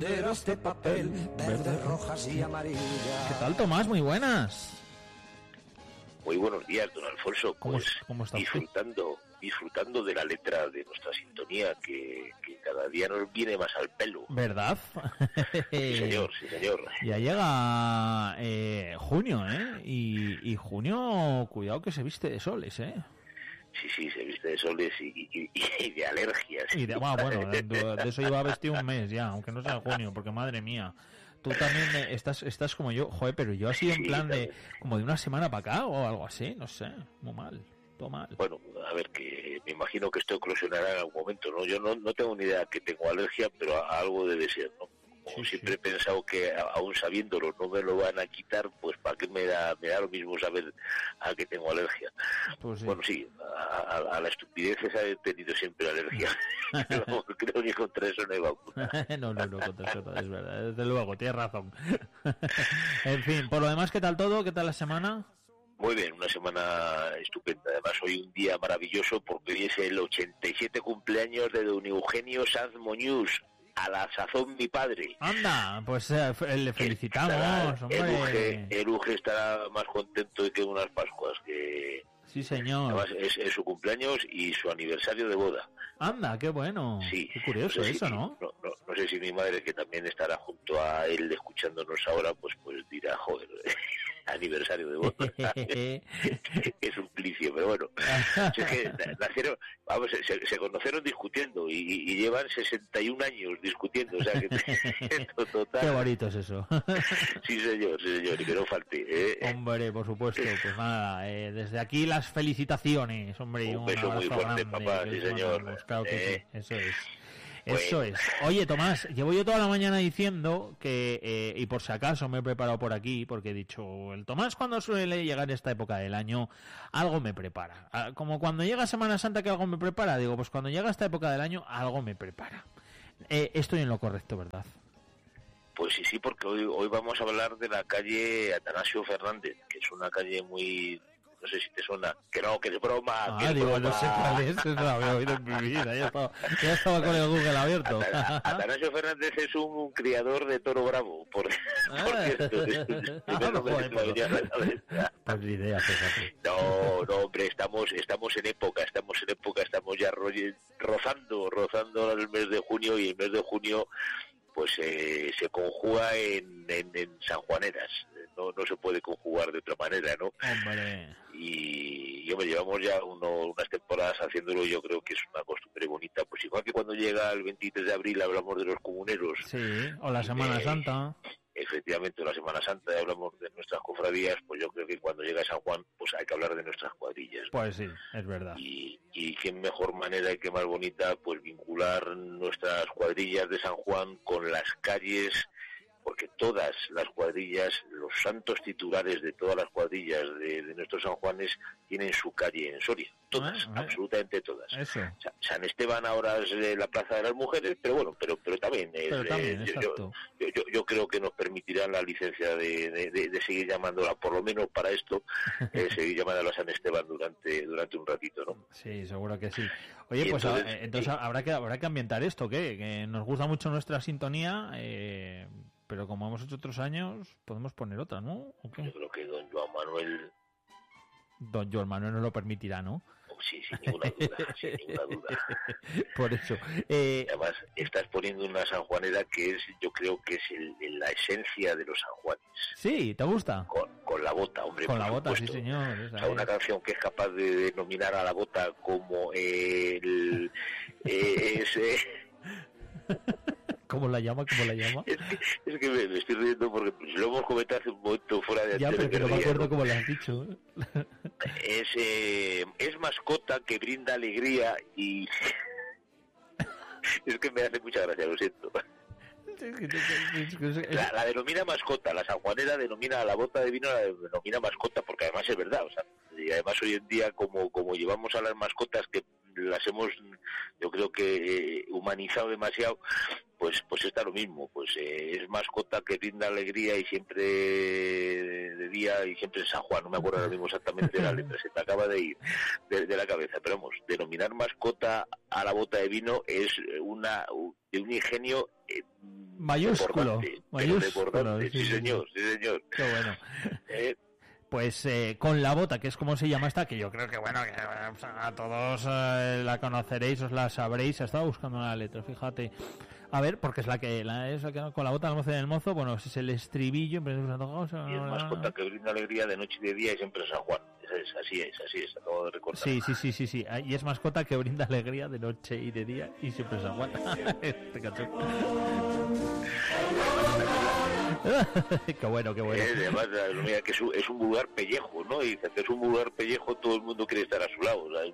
De papel, verdes, rojas y amarillas. ¿Qué tal, Tomás? Muy buenas. Muy buenos días, don Alfonso. Pues ¿Cómo está disfrutando de la letra de nuestra sintonía, que cada día nos viene más al pelo. ¿Verdad? Sí, señor, sí, señor. Ya llega junio, ¿eh? Y junio, cuidado que se viste de soles, ¿eh? Sí, se viste de soles y de alergias. Bueno, de eso iba vestido un mes ya, aunque no sea en junio, porque madre mía. Tú también estás como yo, joder, pero yo así en plan de como de una semana para acá o algo así, no sé, muy mal, todo mal. Bueno, a ver, que me imagino que esto eclosionará en algún momento, ¿no? Yo no tengo ni idea que tengo alergia, pero a algo debe ser, ¿no? Como siempre he pensado que aún sabiéndolo no me lo van a quitar, pues para qué me da lo mismo saber a que tengo alergia. Pues sí. Bueno, sí, a la estupidez esa he tenido siempre alergia. Pero creo que contra eso no hay vacuna. No, contra eso no, es verdad, desde luego, tienes razón. En fin, por lo demás, ¿qué tal todo? ¿Qué tal la semana? Muy bien, una semana estupenda. Además, hoy un día maravilloso porque hoy es el 87 cumpleaños de don Eugenio Sanz Moñús. A la sazón mi padre. Anda, pues le felicitamos, hombre. El Uge estará más contento que unas Pascuas. Que sí, señor. Además es su cumpleaños y su aniversario de boda. Anda, qué bueno. Sí. Qué curioso no sé eso, si, ¿no? No sé si mi madre, que también estará junto a él escuchándonos ahora, pues dirá, joder, aniversario de boda. Qué suplicio, pero bueno. Es que nacieron, se conocieron discutiendo y llevan 61 años discutiendo, o sea que total. Qué bonito es eso. Sí, señor, y que no falte. Hombre, por supuesto, pues nada, desde aquí las felicitaciones, hombre. Un beso muy fuerte, grande, papá, sí, señor. Claro que sí, eso es. Eso es. Oye, Tomás, llevo yo toda la mañana diciendo que, y por si acaso me he preparado por aquí, porque he dicho, el Tomás cuando suele llegar esta época del año, algo me prepara. Como cuando llega Semana Santa que algo me prepara, digo, pues cuando llega esta época del año, algo me prepara. Estoy en lo correcto, ¿verdad? Pues sí, porque hoy vamos a hablar de la calle Atanasio Fernández, que es una calle muy... No sé si te suena, que es broma. No sé cuál es, no la había oído en mi vida, ya estaba con el Google abierto. Atanasio Fernández es un criador de toro bravo, por cierto. Pues ni idea, fíjate. No, hombre, estamos en época, estamos ya rozando el mes de junio, y el mes de junio pues se conjuga en sanjuaneras, no se puede conjugar de otra manera, ¿no? Hombre. Y hombre, llevamos ya unas temporadas haciéndolo, yo creo que es una costumbre bonita, pues igual que cuando llega el 23 de abril hablamos de los comuneros. Sí, o la Semana Santa. Efectivamente, la Semana Santa hablamos de nuestras cofradías, pues yo creo que cuando llega San Juan, pues hay que hablar de nuestras cuadrillas, ¿no? Pues sí, es verdad. Y qué mejor manera y qué más bonita, pues vincular nuestras cuadrillas de San Juan con las calles, porque todas las cuadrillas, los santos titulares de todas las cuadrillas de nuestros San Juanes tienen su calle en Soria, todas, absolutamente todas. Eso. San Esteban ahora es la Plaza de las Mujeres, pero bueno, pero también es, yo creo que nos permitirán la licencia de seguir llamándola, por lo menos para esto, seguir llamándola San Esteban durante un ratito, ¿no? Sí, seguro que sí. Oye, pues entonces habrá que ambientar esto, que nos gusta mucho nuestra sintonía, pero como hemos hecho otros años, podemos poner otra, ¿no? ¿O qué? Yo creo que don Joan Manuel nos lo permitirá, ¿no? Sí, sin ninguna duda. Por eso. Además, estás poniendo una sanjuanera que yo creo que es la esencia de los sanjuanes. Sí, ¿te gusta? Con la bota, hombre. Con la bota, sí, señor. O sea, una canción que es capaz de denominar a la bota como ¿Cómo la llama? Es que me estoy riendo porque lo hemos comentado hace un momento fuera de antena. Ya, pero no me acuerdo cómo lo has dicho. Es mascota que brinda alegría y... Es que me hace mucha gracia, lo siento. La denomina mascota, la sanjuanera denomina a la bota de vino, la denomina mascota, porque además es verdad, o sea, y además hoy en día como llevamos a las mascotas que las hemos, yo creo que humanizado demasiado, pues está lo mismo, pues es mascota que brinda alegría y siempre de día y siempre en San Juan, no me acuerdo ahora mismo exactamente de la letra, se te acaba de ir de la cabeza, pero vamos, denominar mascota a la bota de vino es de un ingenio mayúsculo, sí señor. Qué bueno. Pues con la bota, que es como se llama esta, que yo creo que bueno, que a todos la conoceréis, os la sabréis. Estaba buscando la letra, fíjate. A ver, porque es la que con la bota del mozo en el mozo, bueno, es el estribillo. Y es mascota que brinda alegría de noche y de día y siempre en San Juan. Así es, acabo de recordar. Sí. Y es mascota que brinda alegría de noche y de día y siempre en San Juan. Qué bueno. Además, mira, que es un vulgar pellejo, ¿no? Y dice que es un vulgar pellejo, todo el mundo quiere estar a su lado. ¿Sabes?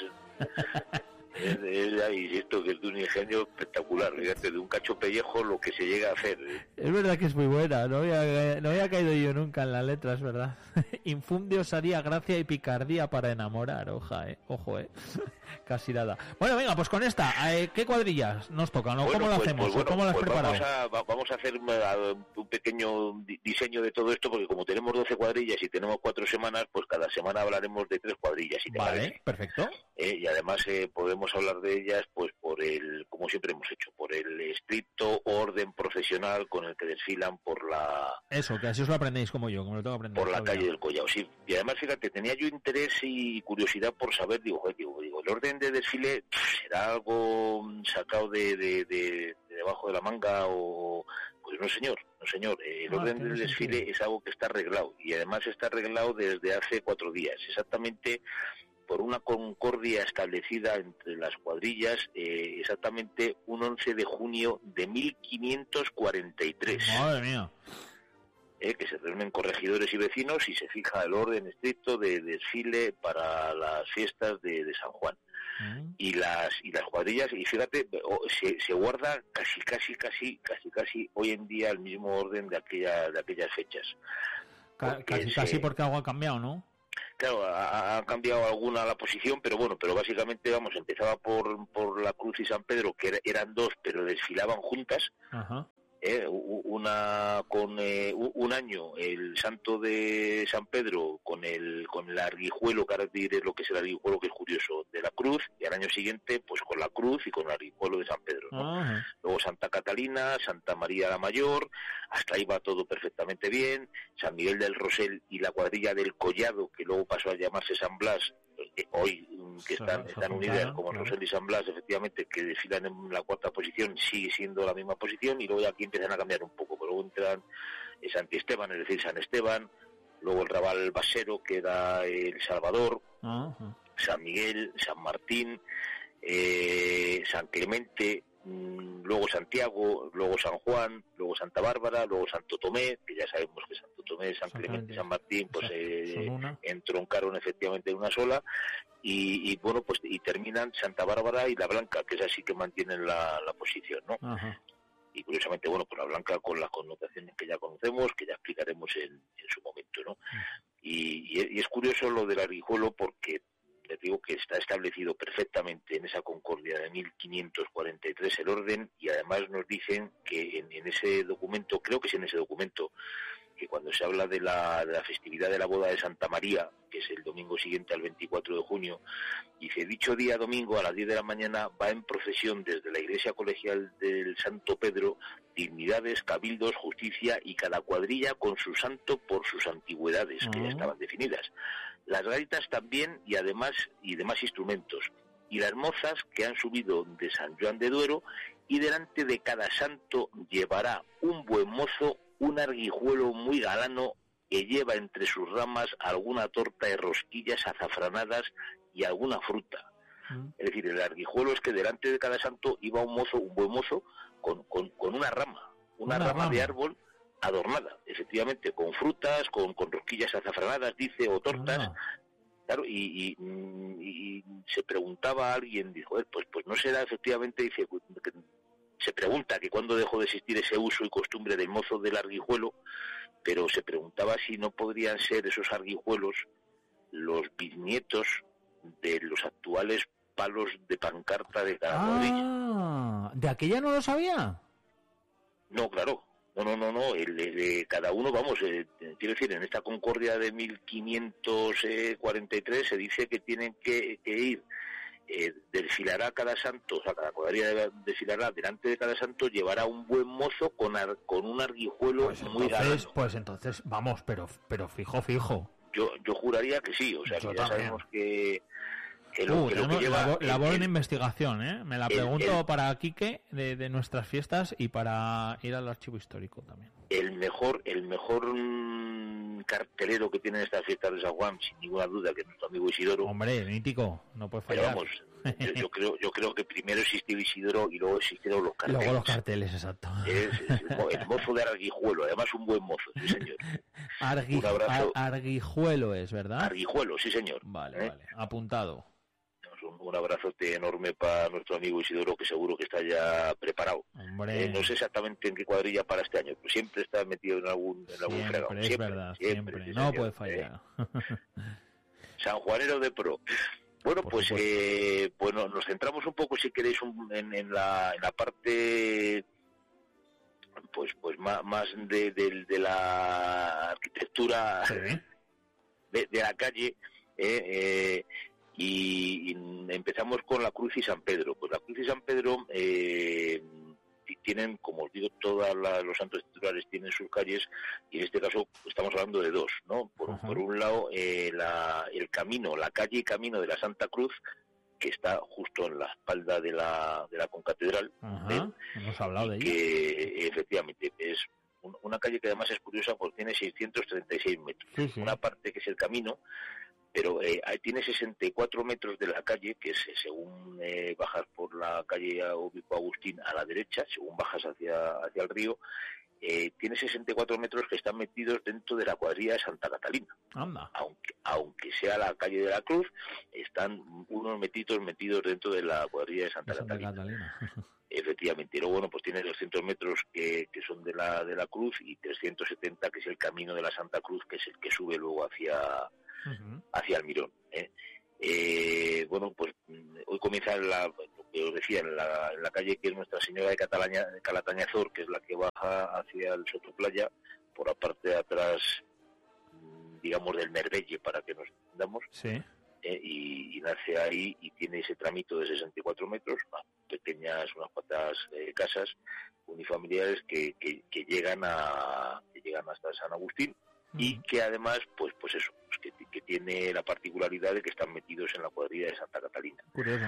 Y esto que es de un ingenio espectacular, fíjate, de un cacho pellejo lo que se llega a hacer. Es verdad que es muy buena, no había caído yo nunca en la letra, es verdad. Infunde osadía, gracia y picardía para enamorar, ojo, casi nada. Bueno, venga, pues con esta, ¿qué cuadrillas nos tocan? ¿O cómo lo hacemos? ¿Cómo lo has preparado? Vamos a hacer un pequeño diseño de todo esto, porque como tenemos 12 cuadrillas y tenemos 4 semanas, pues cada semana hablaremos de 3 cuadrillas. Vale, perfecto. Y además podemos hablar de ellas, pues como siempre hemos hecho, por el estricto orden profesional con el que desfilan por la... Eso, que así os lo aprendéis como yo, como lo tengo que aprender. Por la calle del Collao, sí. Y además, fíjate, tenía yo interés y curiosidad por saber, digo, el orden de desfile será algo sacado de debajo de la manga o... Pues no señor. El orden del desfile es algo que está arreglado y además está arreglado desde hace 4 días, exactamente por una concordia establecida entre las cuadrillas, exactamente un 11 de junio de 1543. Madre mía. Que se reúnen corregidores y vecinos y se fija el orden estricto de desfile para las fiestas de San Juan. Y las cuadrillas, y fíjate, se guarda casi hoy en día el mismo orden de aquellas fechas. Casi porque algo ha cambiado, ¿no? Claro, ha cambiado alguna la posición, pero básicamente, empezaba por la Cruz y San Pedro, que eran 2, pero desfilaban juntas. Ajá. Una con un año el santo de San Pedro con el arguijuelo, que ahora diré lo que es el arguijuelo, que es curioso, de la cruz, y al año siguiente pues con la cruz y con el arguijuelo de San Pedro, ¿no? Ajá. Luego Santa Catalina, Santa María la Mayor, hasta ahí va todo perfectamente bien. San Miguel del Rosel y la cuadrilla del Collado, que luego pasó a llamarse San Blas, hoy que están unidas como Rosel y San Blas, efectivamente, que desfilan en la 4ª posición, sigue siendo la misma posición, y luego ya aquí empiezan a cambiar un poco, pero luego entran Santi Esteban, es decir, San Esteban, luego el Raval Basero, que era el Salvador, San Miguel, San Martín, San Clemente, luego Santiago, luego San Juan, luego Santa Bárbara, luego Santo Tomé, que ya sabemos que Santo Tomé, San Clemente y San Martín pues entroncaron efectivamente en una sola, y bueno, pues y terminan Santa Bárbara y la Blanca, que es así que mantienen la posición, ¿no? Ajá. Y curiosamente, bueno, pues la Blanca con las connotaciones que ya conocemos, que ya explicaremos en su momento, ¿no? Y es curioso lo del arguijuelo, porque les digo que está establecido perfectamente en esa concordia de 1543 el orden, y además nos dicen que en ese documento, creo que es en ese documento, que cuando se habla de la festividad de la boda de Santa María, que es el domingo siguiente al 24 de junio, dice, dicho día domingo a las 10 de la mañana va en procesión desde la iglesia colegial del Santo Pedro, dignidades, cabildos, justicia y cada cuadrilla con su santo por sus antigüedades, que ya estaban definidas. Las gaitas también y demás instrumentos, y las mozas que han subido de San Juan de Duero, y delante de cada santo llevará un buen mozo un arguijuelo muy galano que lleva entre sus ramas alguna torta de rosquillas azafranadas y alguna fruta. Es decir, el arguijuelo es que delante de cada santo iba un buen mozo con una rama de árbol adornada, efectivamente, con frutas, con rosquillas azafranadas, dice, o tortas. Claro, y se preguntaba a alguien, dijo, pues no será efectivamente, dice, se pregunta que cuándo dejó de existir ese uso y costumbre del mozo del arguijuelo, pero se preguntaba si no podrían ser esos arguijuelos los bisnietos de los actuales palos de pancarta de cada cuadrilla. ¿De aquella no lo sabía? No, claro. No. Cada uno, vamos, quiero decir, en esta Concordia de 1543 se dice que tienen que ir, desfilará cada santo, o sea, cada cuadrilla desfilará delante de cada santo, llevará un buen mozo con un arguijuelo muy grande. Pues entonces, vamos, pero fijo. Yo juraría que sí, o sea, que ya sabemos que lo que lleva... Labor en investigación, ¿eh? Me la pregunto para Quique de nuestras fiestas y para ir al archivo histórico también. El mejor cartelero que tiene estas fiestas de San Juan, sin ninguna duda, que es nuestro amigo Isidoro. Hombre, mítico, no puede fallar. Pero vamos, yo creo que primero existió Isidoro y luego existieron los carteles. Luego los carteles, exacto. El mozo de Arguijuelo, además un buen mozo, sí señor. Un abrazo. Arguijuelo es, ¿verdad? Arguijuelo, sí señor. Vale, apuntado. Un abrazote enorme para nuestro amigo Isidoro, que seguro que está ya preparado. No sé exactamente en qué cuadrilla para este año, pero siempre está metido en algún fregado. Siempre. No puede fallar. Sanjuanero de pro. Bueno, pues nos centramos un poco, si queréis, en la parte pues más de la arquitectura, ¿sí? de la calle, y empezamos con la Cruz y San Pedro. Pues la Cruz y San Pedro tienen, como os digo, todos los santos titulares tienen sus calles, y en este caso estamos hablando de dos, ¿no? Por un lado, el camino, la calle y camino de la Santa Cruz, que está justo en la espalda de la concatedral. Hemos hablado de ella. Que efectivamente es una calle que además es curiosa porque tiene 636 metros. Sí. Una parte que es el camino, pero tiene 64 metros de la calle, que es según bajas por la calle Obispo Agustín a la derecha, según bajas hacia el río, tiene 64 metros que están metidos dentro de la cuadrilla de Santa Catalina. Anda. Aunque sea la calle de la Cruz, están unos metidos dentro de la cuadrilla de Santa Catalina. Efectivamente. Y luego, bueno, pues tiene 200 metros que son de la Cruz, y 370 que es el camino de la Santa Cruz, que es el que sube luego hacia el Mirón. Bueno, pues hoy comienza lo que os decía, en la calle que es Nuestra Señora de Calatañazor, que es la que baja hacia el Sotoplaya, por la parte de atrás, digamos, del Mervelle, para que nos entendamos. Sí. Y nace ahí, y tiene ese tramito de 64 metros, unas cuantas casas unifamiliares que llegan hasta San Agustín, y que además, pues eso, que tiene la particularidad de que están metidos en la cuadrilla de Santa Catalina. Curioso.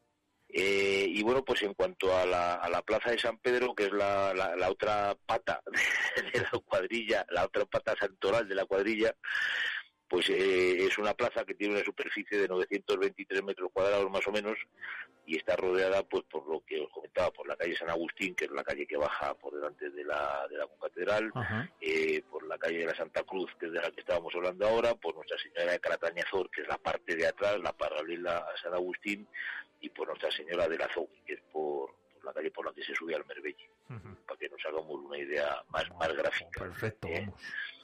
Y bueno, pues en cuanto a la plaza de San Pedro, que es la otra pata de la cuadrilla, la otra pata santoral de la cuadrilla, pues es una plaza que tiene una superficie de 923 metros cuadrados más o menos, y está rodeada, pues por lo que os comentaba, por la calle San Agustín, que es la calle que baja por delante de la concatedral, por la calle de la Santa Cruz, que es de la que estábamos hablando ahora, por Nuestra Señora de Calatañazor, que es la parte de atrás, la paralela a San Agustín, y por Nuestra Señora de la Zogue, que es por la calle por la que se sube al Mervelle, para que nos hagamos una idea más gráfica. Perfecto, vamos.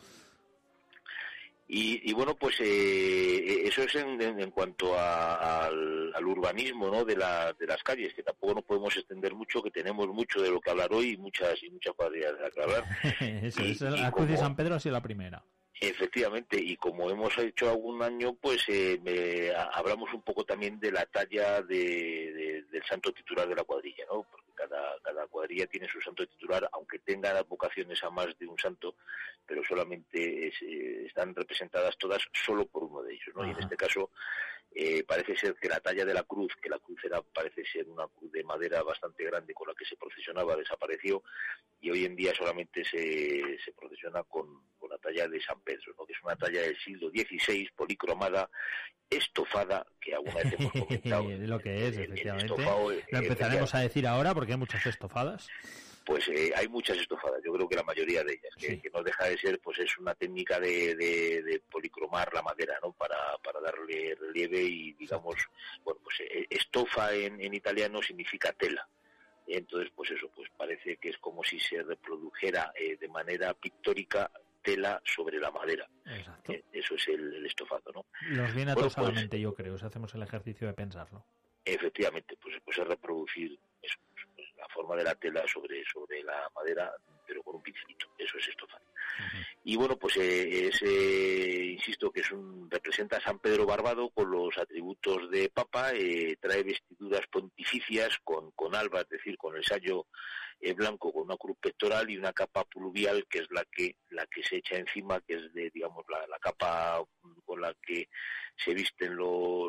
Y bueno, pues eso es en cuanto al urbanismo, ¿no?, de las calles, que tampoco nos podemos extender mucho, que tenemos mucho de lo que hablar hoy y muchas cuadrillas de las que hablar. La Cruz de San Pedro ha sido la primera. Efectivamente, y como hemos hecho algún año, pues hablamos un poco también de la talla del santo titular de la cuadrilla, ¿no? Porque cada cuadrilla tiene su santo titular, aunque tengan vocaciones a más de un santo, pero solamente están representadas todas solo por uno de ellos, ¿no? Y en este caso parece ser que la talla de la cruz, parece ser una cruz de madera bastante grande con la que se procesionaba, desapareció, y hoy en día solamente se procesiona con la talla de San Pedro, ¿no?, que es una talla del siglo XVI, policromada, estofada, que alguna vez hemos comentado. De lo que es, efectivamente. Lo empezaremos a decir ahora porque hay muchas estofadas. Pues hay muchas estofadas, yo creo que la mayoría de ellas, que no deja de ser, pues es una técnica de policromar la madera, ¿no?, para darle relieve y, digamos, bueno, pues estofa en italiano significa tela. Entonces, pues eso, pues parece que es como si se reprodujera de manera pictórica tela sobre la madera. Exacto. Eso es el estofado, ¿no? Nos viene a todos a la mente, yo creo, si hacemos el ejercicio de pensarlo. Efectivamente, pues es reproducir eso, pues, la forma de la tela sobre la madera, pero con un pincelito. Eso es estofado. Y bueno, pues insisto que representa a San Pedro barbado con los atributos de papa, trae vestiduras pontificias con alba, es decir, con el sayo blanco, con una cruz pectoral y una capa pluvial, que es la que se echa encima, que es digamos la capa con la que se visten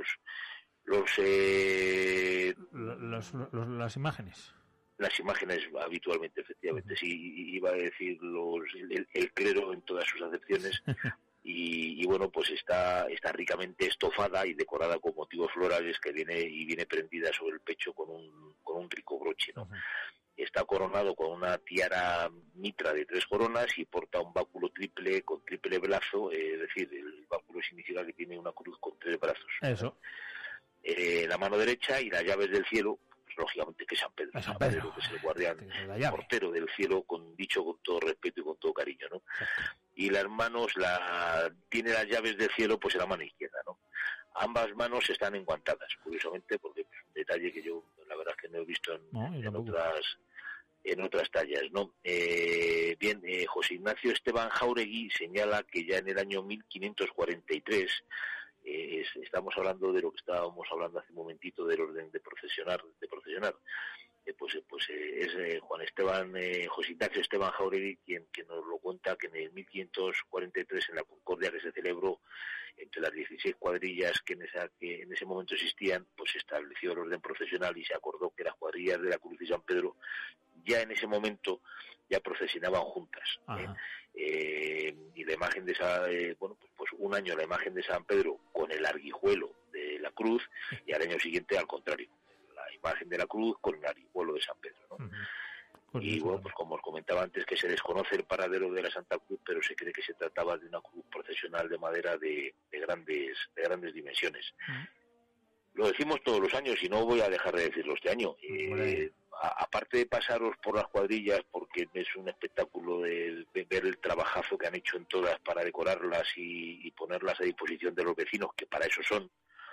las imágenes. Las imágenes habitualmente, efectivamente, sí, iba a decir el clero en todas sus acepciones. Y bueno, pues está ricamente estofada y decorada con motivos florales, que viene prendida sobre el pecho con un rico broche, ¿no? Está coronado con una tiara mitra de 3 coronas y porta un báculo triple con triple brazo, es decir, el báculo significa que tiene una cruz con 3 brazos. Eso. La mano derecha y las llaves del cielo, pues, lógicamente que San Pedro, que es el guardián, portero del cielo, dicho con todo respeto y con todo cariño, ¿no? Exacto. Y las manos, tiene las llaves del cielo pues en la mano izquierda, ¿no? Ambas manos están enguantadas, curiosamente, porque es un detalle que yo la verdad es que no he visto en otras tallas, ¿no? José Ignacio Esteban Jáuregui señala que ya en el año 1543, estamos hablando de lo que estábamos hablando hace un momentito del orden de procesionar, es José Ignacio Esteban Jáuregui quien nos lo cuenta, que en el 1543, en la concordia que se celebró entre las 16 cuadrillas que en ese momento existían, pues se estableció el orden procesional y se acordó que las cuadrillas de la Cruz y San Pedro ya en ese momento ya procesionaban juntas. Y la imagen de esa, pues un año la imagen de San Pedro con el arguijuelo de la cruz, y al año siguiente al contrario, la imagen de la cruz con el arguijuelo de San Pedro, ¿no? Y bueno, pues como os comentaba antes, que se desconoce el paradero de la Santa Cruz, pero se cree que se trataba de una cruz procesional de madera de grandes dimensiones. Lo decimos todos los años y no voy a dejar de decirlo este año. Aparte de pasaros por las cuadrillas, porque es un espectáculo de ver el trabajazo que han hecho en todas para decorarlas y ponerlas a disposición de los vecinos, que para eso son.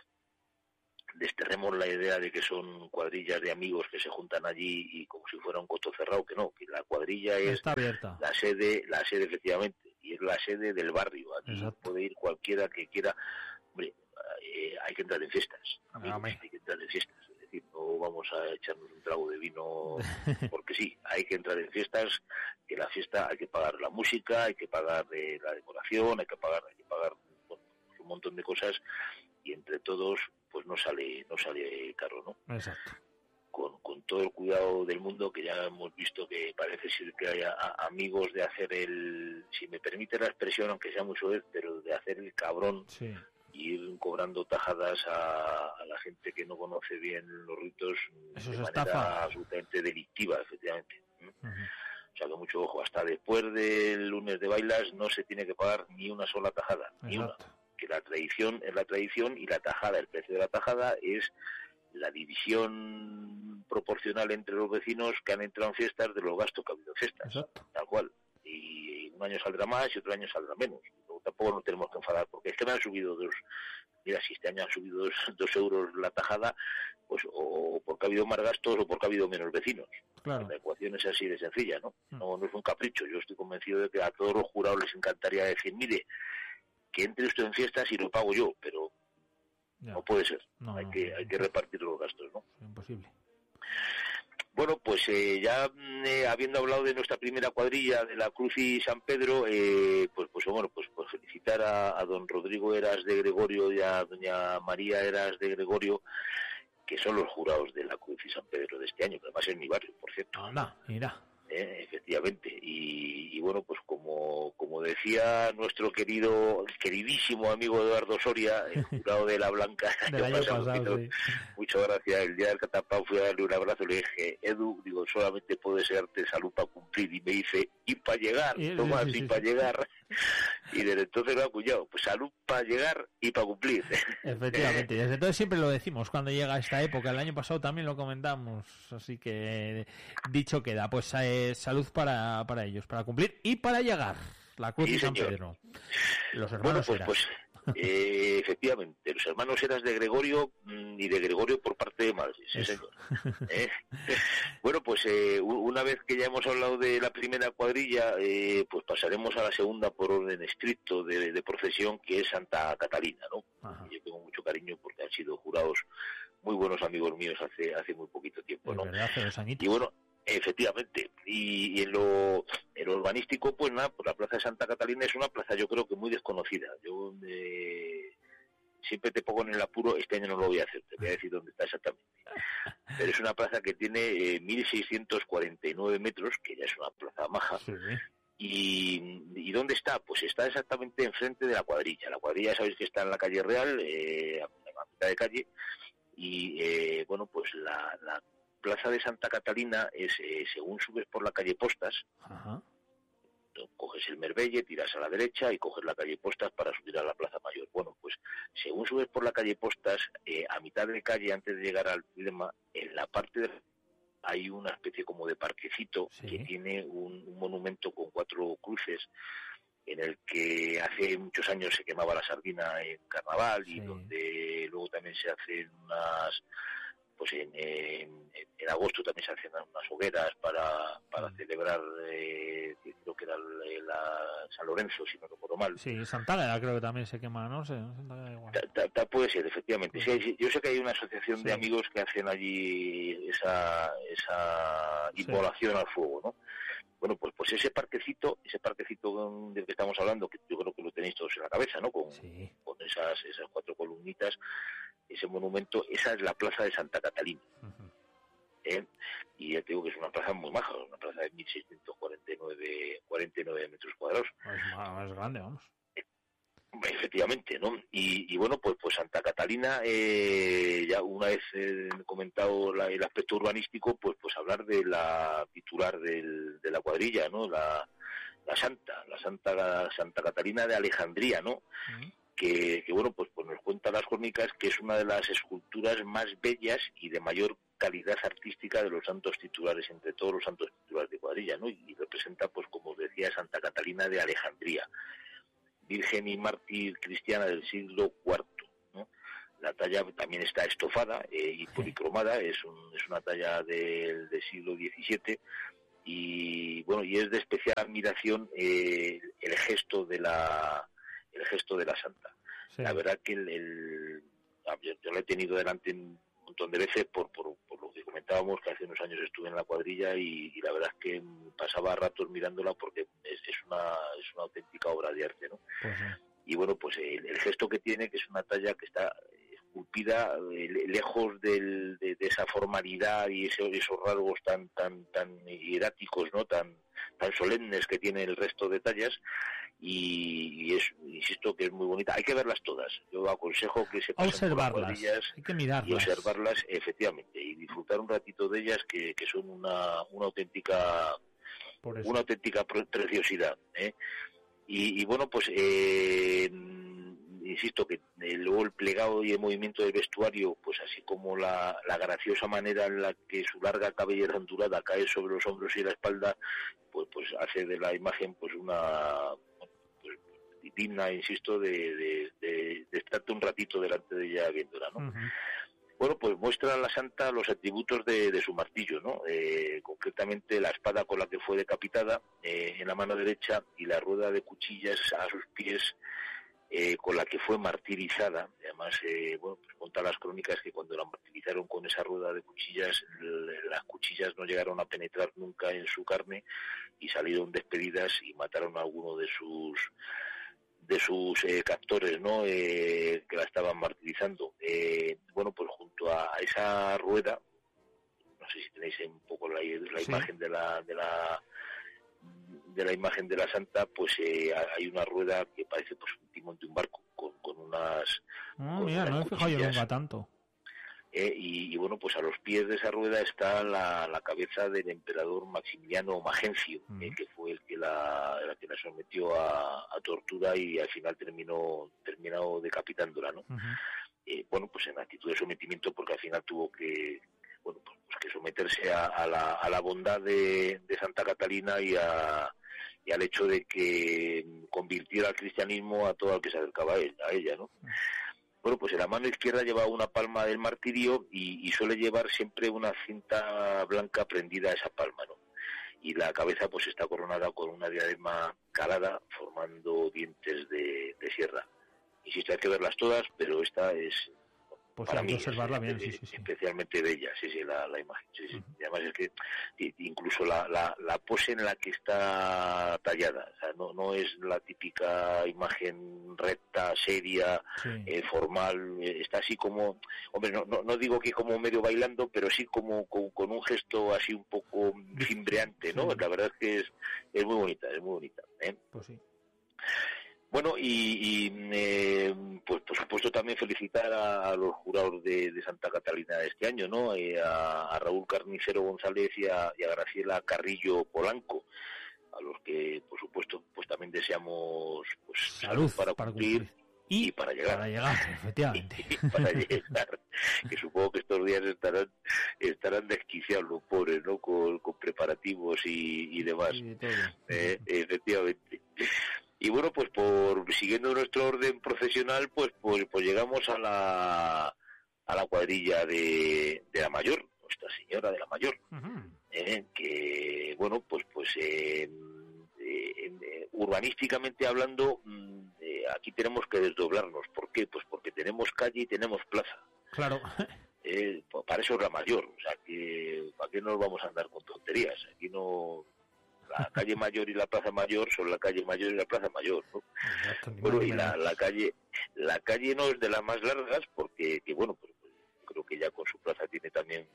Desterremos la idea de que son cuadrillas de amigos que se juntan allí y como si fuera un coto cerrado, que no, que la cuadrilla está abierta. la sede efectivamente, y es la sede del barrio. Aquí puede ir cualquiera que quiera. Hombre, hay que entrar en fiestas, amigos, hay que entrar en fiestas. Es decir, no vamos a echarnos un trago de vino porque sí, hay que entrar en fiestas, que la fiesta hay que pagar la música, hay que pagar la decoración, hay que pagar un montón de cosas, y entre todos pues no sale caro, ¿no? Exacto. Con todo el cuidado del mundo, que ya hemos visto que parece ser que hay amigos de hacer si me permite la expresión, aunque sea muy soez, pero de hacer el cabrón, y ir cobrando tajadas a la gente que no conoce bien los ritos. Eso de es manera estafa. absolutamente delictiva, efectivamente. O sea que mucho ojo, hasta después del lunes de bailas no se tiene que pagar ni una sola tajada, ni una. Que la tradición es la tradición, y la tajada, el precio de la tajada es la división proporcional entre los vecinos que han entrado en fiestas de los gastos que ha habido en fiestas. Exacto. Tal cual. Y un año saldrá más y otro año saldrá menos. Tampoco nos tenemos que enfadar, porque es que me han subido si este año han subido 2 euros la tajada, pues o porque ha habido más gastos o porque ha habido menos vecinos. Claro. La ecuación es así de sencilla, ¿no? No es un capricho. Yo estoy convencido de que a todos los jurados les encantaría decir, mire, que entre usted en fiestas y lo pago yo, pero no puede ser. Hay que repartir los gastos, ¿no? Es imposible. Bueno, pues ya habiendo hablado de nuestra primera cuadrilla de la Cruz y San Pedro, pues felicitar a don Rodrigo Eras de Gregorio y a doña María Eras de Gregorio, que son los jurados de la Cruz y San Pedro de este año, que además es mi barrio, por cierto. Anda, mira. Efectivamente, y bueno, pues como decía nuestro queridísimo amigo Eduardo Soria, el jurado de la Blanca, del año pasado, sí. Muchas gracias. El día del Catapau fui a darle un abrazo, le dije, Edu, solamente puede desearte salud para cumplir, y me dice, y para llegar, Tomás, y para llegar. Y desde entonces lo ha acuñado, pues salud para llegar y para cumplir. Efectivamente, desde entonces siempre lo decimos cuando llega esta época. El año pasado también lo comentamos, así que dicho queda, pues salud para ellos, para cumplir y para llegar. La Cruz y San Pedro. Los hermanos Pues Efectivamente, los hermanos Heras de Gregorio y de Gregorio por parte de madre, sí señor. Bueno, pues una vez que ya hemos hablado de la primera cuadrilla, pues pasaremos a la segunda por orden estricto de procesión, que es Santa Catalina, ¿no? Ajá. Yo tengo mucho cariño porque han sido jurados muy buenos amigos míos hace muy poquito tiempo, ¿no? Verdad, hace 2 añitos. Y bueno, efectivamente, y en lo urbanístico, pues nada, pues la plaza de Santa Catalina es una plaza, yo creo que muy desconocida. Yo siempre te pongo en el apuro, este año no lo voy a hacer, te voy a decir dónde está exactamente. Pero es una plaza que tiene 1.649 metros, que ya es una plaza maja. Sí. ¿Y dónde está? Pues está exactamente enfrente de la cuadrilla. La cuadrilla, sabéis que está en la calle Real, a mitad de calle, y bueno, pues la plaza de Santa Catalina es, según subes por la calle Postas, ajá, coges el Merbelle, tiras a la derecha y coges la calle Postas para subir a la Plaza Mayor. Bueno, pues según subes por la calle Postas, a mitad de calle, antes de llegar al Pilema, en la parte de hay una especie como de parquecito, sí, que tiene un monumento con 4 cruces, en el que hace muchos años se quemaba la sardina en carnaval, sí, y donde luego también se hacen unas, pues en agosto también se hacen unas hogueras para celebrar, creo que era la San Lorenzo, si no recuerdo mal. Sí, Sant'Agata creo que también se quema, ¿no? Sí, puede ser, efectivamente. Sí, yo sé que hay una asociación, sí, de amigos que hacen allí esa inmolación, sí, al fuego, ¿no? Bueno, pues ese parquecito del que estamos hablando, que yo creo que lo tenéis todos en la cabeza, ¿no? Con esas 4 columnitas, ese monumento, esa es la plaza de Santa Catalina. Uh-huh. Y ya te digo que es una plaza muy maja, una plaza de 1.649 metros cuadrados. Es más grande, vamos. Efectivamente, ¿no? Y bueno, pues Santa Catalina, ya una vez comentado el aspecto urbanístico, pues hablar de la titular de la cuadrilla, ¿no? La Santa Catalina de Alejandría, ¿no? Uh-huh. Que bueno, pues nos cuenta las crónicas que es una de las esculturas más bellas y de mayor calidad artística de los santos titulares, entre todos los santos titulares de cuadrilla, ¿no? Y representa, pues como os decía, Santa Catalina de Alejandría, virgen y mártir cristiana del siglo IV, ¿no? La talla también está estofada y policromada, es una talla del siglo XVII, y bueno, y es de especial admiración el gesto de la santa. Sí. La verdad que yo lo he tenido delante un montón de veces por lo que comentábamos, que hace unos años estuve en la cuadrilla y la verdad es que pasaba ratos mirándola porque es una auténtica obra de arte, ¿no? Pues sí. Y bueno, pues el gesto que tiene, que es una talla que está esculpida lejos de esa formalidad y esos rasgos tan hieráticos, ¿no? Tan solemnes que tiene el resto de tallas, y insisto que es muy bonita. Hay que verlas todas. Yo aconsejo que se pasen observarlas, hay que mirarlas y observarlas, efectivamente, y disfrutar un ratito de ellas, que son una auténtica preciosidad, ¿eh? Y bueno, pues insisto que luego el plegado y el movimiento del vestuario, pues así como la graciosa manera en la que su larga cabellera ondulada cae sobre los hombros y la espalda, pues hace de la imagen pues una digna, insisto, de estarte un ratito delante de ella viéndola, ¿no? Uh-huh. Bueno, pues muestra a la santa los atributos de su martillo, ¿no? Concretamente la espada con la que fue decapitada en la mano derecha, y la rueda de cuchillas a sus pies con la que fue martirizada. Además, bueno, pues cuenta las crónicas que cuando la martirizaron con esa rueda de cuchillas, las cuchillas no llegaron a penetrar nunca en su carne y salieron despedidas y mataron a alguno de sus captores, ¿no? Que la estaban martirizando. Bueno, pues junto a esa rueda, no sé si tenéis un poco la sí, imagen de la imagen de la santa, pues hay una rueda que parece pues un timón de un barco con unas. Mira, no me he fijado yo nunca tanto. Y bueno, pues a los pies de esa rueda está la cabeza del emperador Maximiliano Magencio, que fue el que la sometió a tortura y al final terminó decapitándola, ¿no? Uh-huh. Bueno, pues en actitud de sometimiento, porque al final tuvo que someterse a la bondad de Santa Catalina y a y al hecho de que convirtiera al cristianismo a todo el que se acercaba a ella, ¿no? Bueno, pues en la mano izquierda lleva una palma del martirio y suele llevar siempre una cinta blanca prendida a esa palma, ¿no? Y la cabeza pues está coronada con una diadema calada formando dientes de sierra. Insisto, hay que verlas todas, pero esta es, pues para hay mí, que observarla bien, sí. especialmente bella, la imagen. Sí. Y además es que incluso la pose en la que está tallada, o sea, no es la típica imagen recta, seria, formal, está así como, hombre, no digo que como medio bailando, pero sí como con un gesto así un poco cimbreante, ¿no? La verdad es que es muy bonita, ¿eh? Pues sí. Bueno, pues por supuesto también felicitar a los jurados de Santa Catalina de este año, ¿no? A Raúl Carnicero González y a Graciela Carrillo Polanco, a los que por supuesto pues también deseamos pues salud para cumplir y para llegar. Para llegar, efectivamente. Y para llegar, que supongo que estos días estarán desquiciados los pobres, ¿no? Con preparativos y demás. Efectivamente. Y bueno, pues siguiendo nuestro orden profesional, pues llegamos a la cuadrilla de la Mayor, Nuestra Señora de la Mayor, que bueno, pues urbanísticamente hablando, aquí tenemos que desdoblarnos. ¿Por qué? Pues porque tenemos calle y tenemos plaza. Claro. Para eso es la Mayor, o sea, que ¿para qué nos vamos a andar con tonterías? Aquí no... La calle Mayor y la Plaza Mayor son la calle Mayor y la Plaza Mayor, ¿no? Exacto, bueno, y la calle no es de las más largas porque bueno, pues creo que ya con su plaza tiene también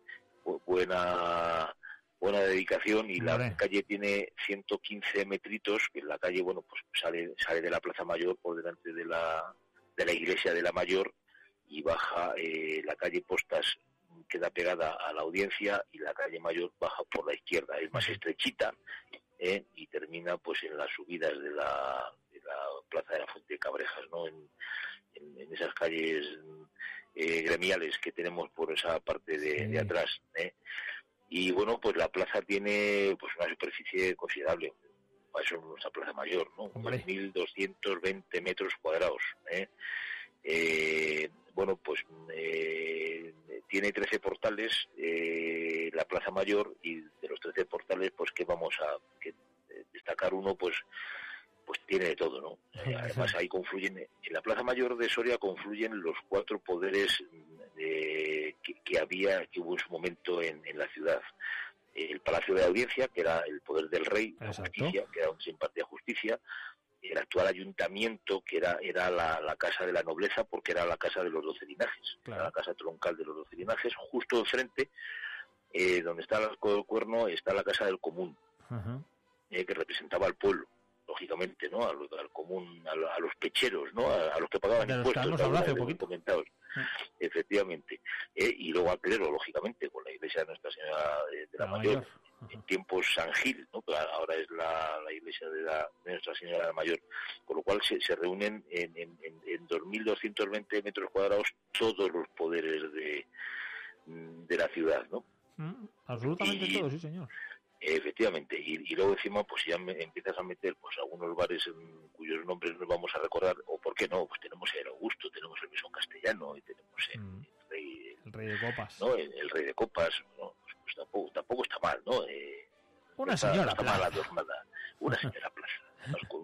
buena dedicación, y la calle tiene 115 metritos, que la calle, bueno, pues sale de la Plaza Mayor por delante de la iglesia de la Mayor y baja la calle Postas, queda pegada a la Audiencia, y la calle Mayor baja por la izquierda, es más estrechita, y termina pues en las subidas de la Plaza de la Fuente de Cabrejas, ¿no? En esas calles gremiales que tenemos por esa parte de atrás, y bueno, pues la plaza tiene pues una superficie considerable, para eso es nuestra Plaza Mayor, ¿no? 1.220 metros cuadrados, bueno, pues tiene 13 portales la Plaza Mayor, y de los 13 portales, pues que vamos a destacar uno, pues tiene de todo, ¿no? Además ahí confluyen, en la Plaza Mayor de Soria confluyen los 4 poderes que hubo en su momento en la ciudad. El Palacio de la Audiencia, que era el poder del rey, la justicia, que era donde se impartía justicia, el actual ayuntamiento, que era la casa de la nobleza, porque era la casa de los 12 linajes, la casa troncal de los 12 linajes. Justo enfrente, donde está el Arco del Cuerno, está la casa del común, que representaba al pueblo, lógicamente, ¿no? Al común, a los pecheros, ¿no? A los que pagaban impuestos, comentados. Efectivamente. Y luego al clero, lógicamente, con la iglesia de Nuestra Señora de la Mayor. En tiempos San Gil, ¿no? Pero ahora es la iglesia de Nuestra Señora de la Mayor, con lo cual se reúnen en 2.220 metros cuadrados todos los poderes de la ciudad, ¿no? Absolutamente todo, sí, señor. Efectivamente, y luego encima pues ya empiezas a meter pues algunos bares cuyos nombres nos vamos a recordar, o por qué no, pues tenemos el Augusto, tenemos el Mesón Castellano, y tenemos el Rey de Copas, ¿no? El Rey de Copas, ¿no? Pues tampoco está mal, ¿no? Una señora plaza. Una señora plaza, además con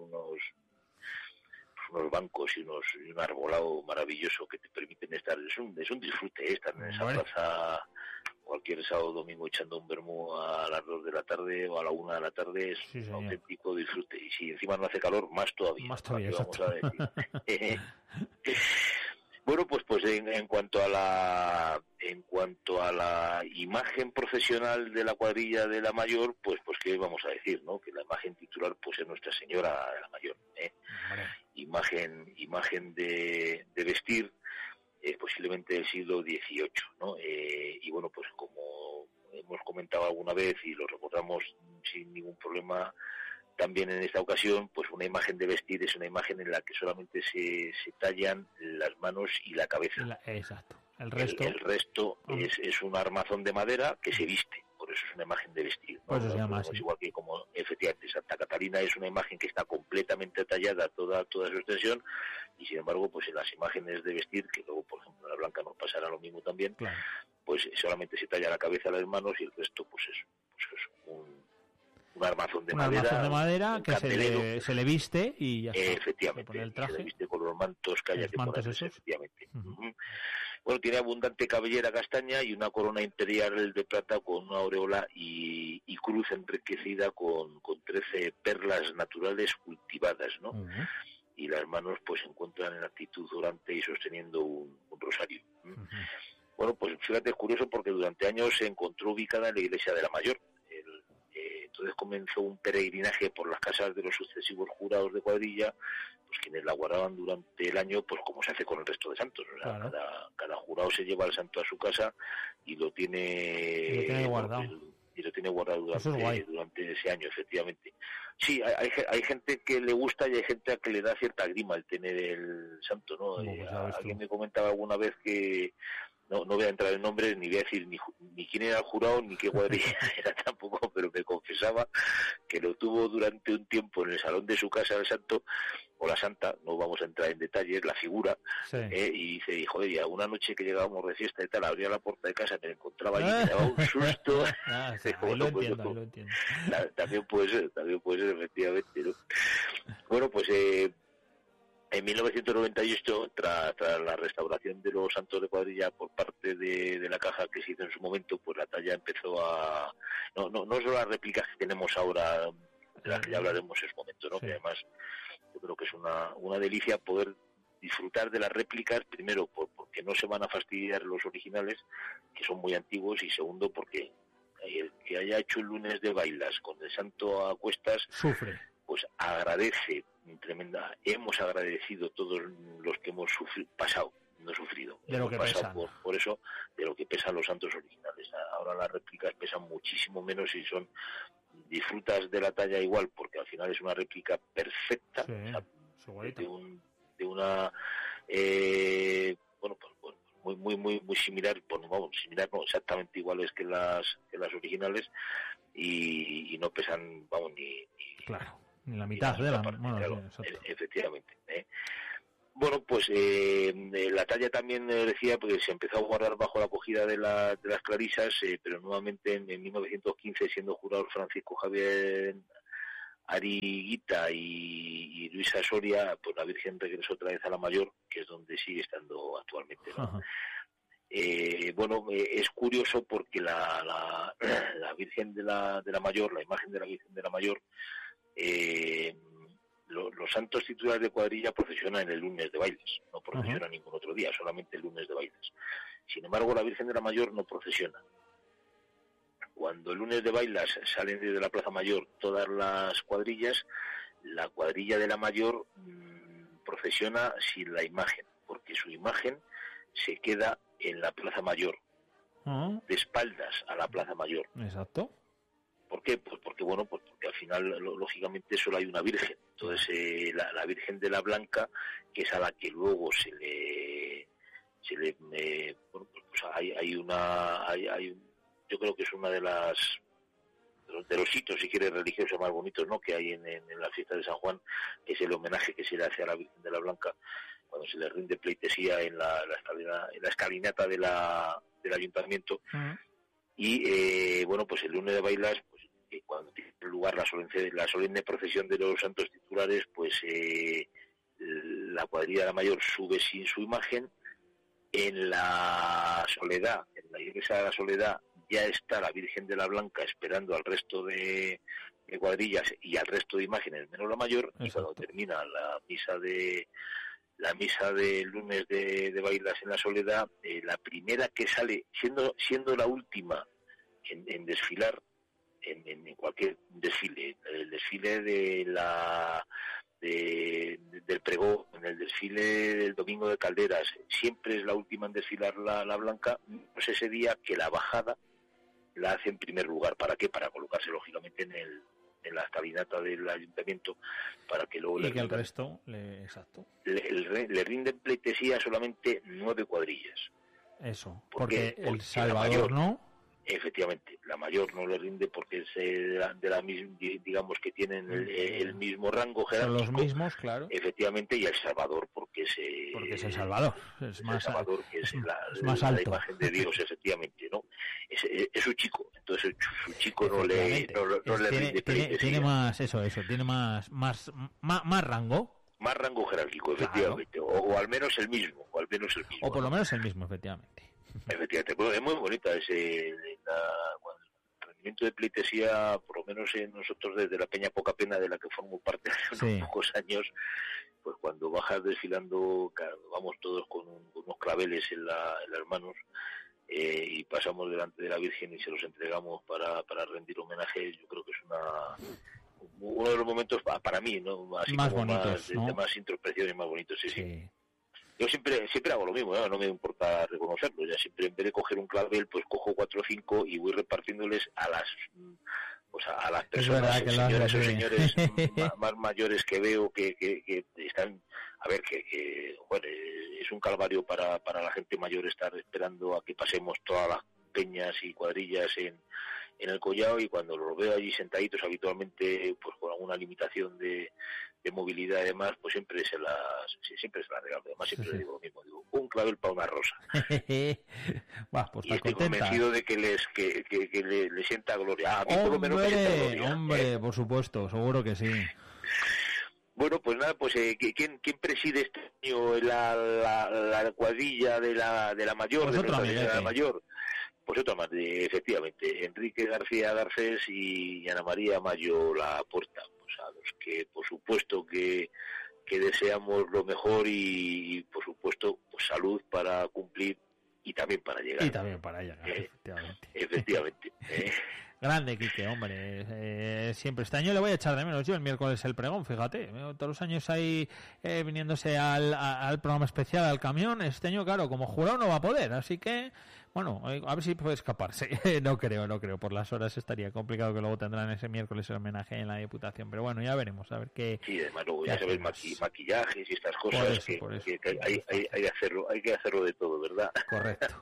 unos bancos y un arbolado maravilloso que te permiten estar, es un disfrute estar en esa plaza cualquier sábado o domingo echando un vermú a las 2 de la tarde o a la 1 de la tarde, es un auténtico disfrute, y si encima no hace calor, más todavía vamos a decir. Bueno, pues en cuanto a la imagen profesional de la cuadrilla de la Mayor, pues qué vamos a decir, ¿no? Que la imagen titular pues es Nuestra Señora de la Mayor, imagen de vestir, posiblemente del siglo XVIII, ¿no? Y bueno, pues como hemos comentado alguna vez y lo recordamos sin ningún problema también en esta ocasión, pues una imagen de vestir es una imagen en la que solamente se tallan las manos y la cabeza. Exacto. El resto es un armazón de madera que se viste. Por por eso es una imagen de vestir, ¿no? Pues se llama así. Igual que como efectivamente Santa Catalina es una imagen que está completamente tallada toda su extensión, y sin embargo pues en las imágenes de vestir, que luego por ejemplo en la Blanca nos pasará lo mismo también, claro, pues solamente se talla la cabeza, las manos, y el resto pues es un armazón de madera, que se le viste y ya está. Efectivamente, se pone el traje, se le viste con los mantos que haya que poner, efectivamente. Uh-huh. Bueno, tiene abundante cabellera castaña y una corona imperial de plata con una aureola y cruz enriquecida con 13 perlas naturales cultivadas, ¿no? Uh-huh. Y las manos pues se encuentran en actitud orante y sosteniendo un rosario. Uh-huh. Bueno, pues fíjate, es curioso porque durante años se encontró ubicada en la iglesia de la Mayor. Entonces comenzó un peregrinaje por las casas de los sucesivos jurados de cuadrilla, pues quienes la guardaban durante el año, pues como se hace con el resto de santos. O sea, claro. cada jurado se lleva al santo a su casa y lo tiene guardado. Y lo tiene guardado durante ese año, efectivamente. Sí, hay gente que le gusta y hay gente a que le da cierta grima el tener el santo, ¿no? Alguien me comentaba alguna vez que no voy a entrar en nombres, ni voy a decir ni quién era el jurado, ni qué cuadrilla era tampoco, pero me confesaba que lo tuvo durante un tiempo en el salón de su casa el santo, o la santa, no vamos a entrar en detalles, la figura, sí. Y dice, joder, ya una noche que llegábamos de fiesta y tal, abría la puerta de casa, me encontraba allí, me daba un susto. Sí, ahí lo entiendo. También puede ser, efectivamente, ¿no? Bueno, pues en 1998, tras la restauración de los santos de cuadrilla por parte de la caja que se hizo en su momento, pues la talla empezó a... No solo las réplicas que tenemos ahora, de las que ya hablaremos en su momento, ¿no? Sí. Que además yo creo que es una delicia poder disfrutar de las réplicas, primero porque no se van a fastidiar los originales, que son muy antiguos, y segundo porque el que haya hecho el lunes de bailas con el santo a cuestas... Sufre. Pues agradece tremenda. Hemos agradecido todos los que hemos pasado, no sufrido. De lo que pesan. Por eso, de lo que pesan los santos originales. Ahora las réplicas pesan muchísimo menos y disfrutas de la talla igual, porque al final es una réplica perfecta. Sí, o sea, de una pues muy similar, similar no, exactamente iguales que las originales, y no pesan, ni claro. Ni la mitad de la... Claro, efectivamente. Bueno, pues la talla también decía, porque se empezó a guardar bajo la acogida de las clarisas, pero nuevamente en 1915, siendo jurado Francisco Javier Ariguita y Luisa Soria, pues la Virgen regresó otra vez a la Mayor, que es donde sigue estando actualmente, ¿no? Es curioso porque la Virgen de la Mayor, la imagen de la Virgen de la Mayor, los santos titulares de cuadrilla procesionan el lunes de bailes, no procesionan ningún otro día, solamente el lunes de bailes. Sin embargo, la Virgen de la Mayor no procesiona. Cuando el lunes de bailas salen desde la Plaza Mayor todas las cuadrillas, la cuadrilla de la Mayor procesiona sin la imagen, porque su imagen se queda en la Plaza Mayor, de espaldas a la Plaza Mayor. Exacto. ¿Por qué? Pues porque al final, lógicamente, solo hay una Virgen. Entonces, la Virgen de la Blanca, que es a la que luego yo creo que es una de los hitos, si quieres, religiosos más bonitos, ¿no?, que hay en la fiesta de San Juan, que es el homenaje que se le hace a la Virgen de la Blanca cuando se le rinde pleitesía en la escalinata del ayuntamiento. Y pues el lunes de bailas, pues cuando tiene lugar la solemne procesión de los santos titulares, pues la cuadrilla de la Mayor sube sin su imagen. En la Soledad, en la iglesia de la Soledad, ya está la Virgen de la Blanca esperando al resto de cuadrillas y al resto de imágenes menos la Mayor. Exacto. Y cuando termina la misa del lunes de bailas en la Soledad, la primera que sale, siendo la última en desfilar en cualquier desfile, el desfile del pregón, en el desfile del Domingo de Calderas, siempre es la última en desfilar la Blanca, pues ese día que la bajada la hace en primer lugar. ¿Para qué? Para colocarse lógicamente en la escalinata del ayuntamiento, para que luego el resto exacto le rinden pleitesía solamente 9 cuadrillas. Eso, porque el Salvador, ¿no? Efectivamente, la mayor no le rinde porque es de la misma, digamos que tienen el mismo rango jerárquico. Son los mismos, claro. Efectivamente, y El Salvador porque es El Salvador, es más, El Salvador, que es más alto. La imagen de Dios, efectivamente, ¿no? Es su chico, entonces su chico no le rinde. Tiene más, tiene más rango. Más rango jerárquico, efectivamente, claro. o al menos el mismo, o por lo menos el mismo, efectivamente. Efectivamente, bueno, es muy bonita el rendimiento de pleitesía, por lo menos en nosotros desde la Peña Poca Pena, de la que formo parte hace unos pocos años, pues cuando bajas desfilando, vamos todos con unos claveles en las manos, y pasamos delante de la Virgen y se los entregamos para rendir homenaje. Yo creo que es uno de los momentos para mí, ¿no? Así más como bonitos, de más introspección y más bonitos, sí. Yo siempre hago lo mismo, no me importa reconocerlo. Ya siempre, en vez de coger un clavel, pues cojo 4 o 5 y voy repartiéndoles a las personas, señoras o señores más mayores que veo que están, a ver, que bueno, es un calvario para la gente mayor estar esperando a que pasemos todas las peñas y cuadrillas en el collao, y cuando los veo allí sentaditos, habitualmente pues con alguna limitación de movilidad y demás, pues siempre se las regalo. Además siempre le digo lo mismo, un clavel para una rosa. Pues y estoy convencido de que le sienta gloria. A mí hombre, por lo menos me sienta gloria. Hombre, por supuesto, seguro que sí. Bueno, pues nada, pues ¿quién preside este año la cuadrilla de la mayor, pues de Nuestra Señora de la Mayor? Pues otra más, efectivamente, Enrique García Garcés y Ana María Mayo La Puerta, pues a los que por supuesto que deseamos lo mejor y por supuesto pues salud para cumplir y también para llegar. Efectivamente. Grande, Quique, hombre. Siempre este año le voy a echar de menos yo el miércoles el pregón, fíjate. Todos los años ahí viniéndose al programa especial, al camión. Este año, claro, como jurado no va a poder, así que, bueno, a ver si puede escaparse. No creo. Por las horas estaría complicado, que luego tendrán ese miércoles el homenaje en la Diputación. Pero bueno, ya veremos, a ver qué... Sí, además luego ya sabes, maquillajes y estas cosas, que hay que hacerlo de todo, ¿verdad? Correcto.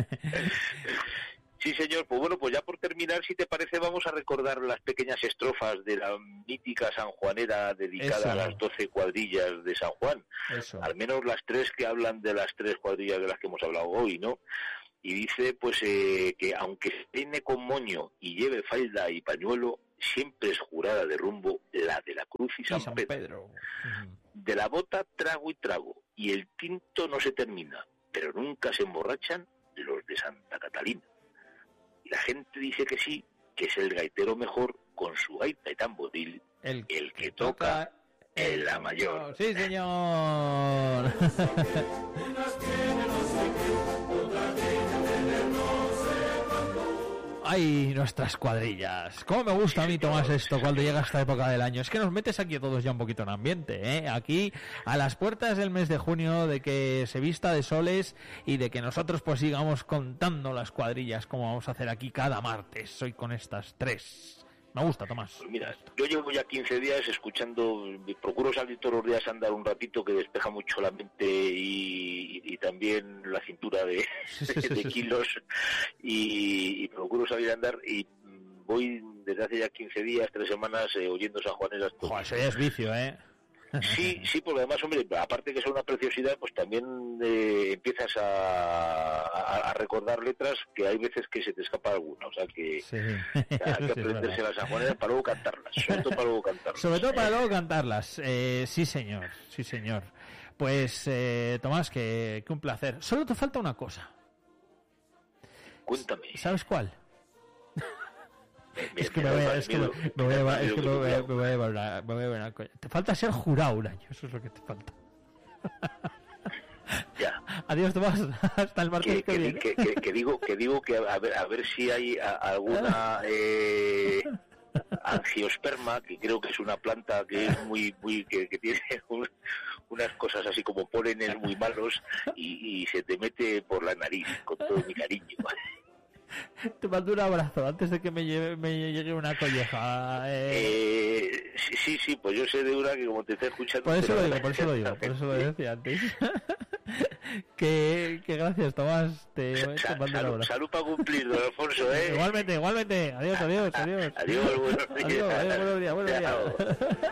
Sí, señor. Pues bueno, pues ya por terminar, si te parece, vamos a recordar las pequeñas estrofas de la mítica sanjuanera dedicada a las 12 cuadrillas de San Juan. Eso. Al menos las 3 que hablan de las 3 cuadrillas de las que hemos hablado hoy, ¿no? Y dice, pues, que aunque se peine con moño y lleve falda y pañuelo, siempre es jurada de rumbo la de la Cruz y San Pedro. Uh-huh. De la bota trago y trago, y el tinto no se termina, pero nunca se emborrachan los de Santa Catalina. La gente dice que sí, que es el gaitero mejor, con su gaita y tamboril, el que toca en la mayor. ¡Sí, señor! ¡Ay, nuestras cuadrillas! ¿Cómo me gusta a mí, Tomás, esto cuando llega esta época del año? Es que nos metes aquí a todos ya un poquito en ambiente, ¿eh? Aquí, a las puertas del mes de junio, de que se vista de soles y de que nosotros pues sigamos contando las cuadrillas como vamos a hacer aquí cada martes, hoy con estas 3. Me gusta, Tomás. Pues mira, yo llevo ya 15 días escuchando, procuro salir todos los días a andar un ratito, que despeja mucho la mente y también la cintura de kilos, y procuro salir a andar, y voy desde hace ya 15 días, 3 semanas, oyendo sanjuaneras. Joder, eso ya es vicio, ¿eh? Sí, porque además, hombre, aparte que es una preciosidad, pues también empiezas a recordar letras que hay veces que se te escapa alguna, o sea que hay que aprenderse las sanjuaneras para luego cantarlas, sobre todo para luego cantarlas. Sí, señor. Pues, Tomás, que un placer. Solo te falta una cosa. Cuéntame. ¿Sabes cuál? Me voy a llevar una coña. Te falta ser jurado un año, eso es lo que te falta. Ya. Adiós, Tomás, hasta el martes que viene. Que digo que a ver si hay alguna angiosperma, que creo que es una planta que es muy que tiene unas cosas así como pólenes muy malos y se te mete por la nariz, con todo mi cariño. Te mando un abrazo antes de que me llegue una colleja. Sí, pues yo sé de una que como te está escuchando... Por eso lo decía antes. Que gracias, Tomás. Salud para cumplir, don Alfonso, ¿eh? Igualmente. Adiós. Adiós, buenos días. Buenos días.